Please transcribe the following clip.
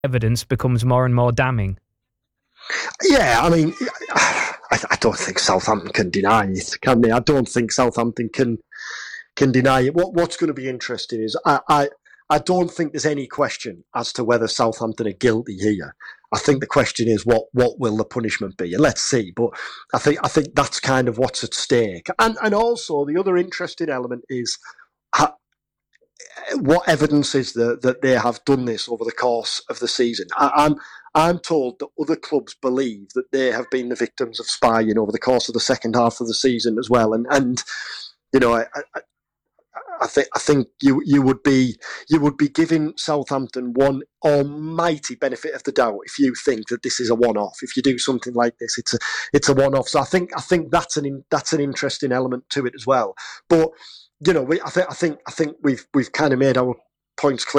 evidence becomes more and more damning. Yeah, I mean, I don't think Southampton can deny it, can they? I don't think Southampton can deny it. What's going to be interesting is I don't think there's any question as to whether Southampton are guilty here. I think the question is what will the punishment be, and let's see. But I think that's kind of what's at stake. And also the other interesting element is what evidence is there that they have done this over the course of the season. I'm told that other clubs believe that they have been the victims of spying over the course of the second half of the season as well, and you know I think you would be giving Southampton one almighty benefit of the doubt if you think that this is a one-off. If you do something like this, it's a one-off. So I think that's an interesting element to it as well. But you know, I think we've kind of made our points clear.